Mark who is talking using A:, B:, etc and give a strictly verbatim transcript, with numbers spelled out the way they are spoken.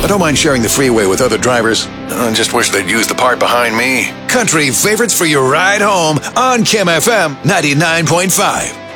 A: I don't mind sharing the freeway with other drivers. I just wish they'd use the part behind me. Country favorites for your ride home on Kim F M ninety-nine point five.